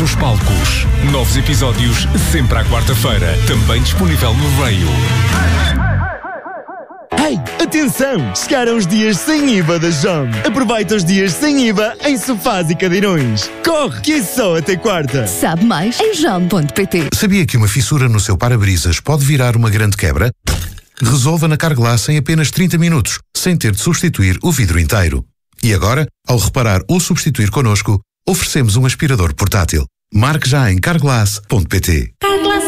nos palcos. Novos episódios sempre à quarta-feira. Também disponível no Raio. Ei, atenção! Chegaram os dias sem IVA da JOM. Aproveita os dias sem IVA em sofás e cadeirões. Corre, que é só até quarta. Sabe mais em jom.pt. Sabia que uma fissura no seu para-brisas pode virar uma grande quebra? Resolva na Carglass em apenas 30 minutos, sem ter de substituir o vidro inteiro. E agora, ao reparar ou substituir connosco, oferecemos um aspirador portátil. Marque já em carglass.pt.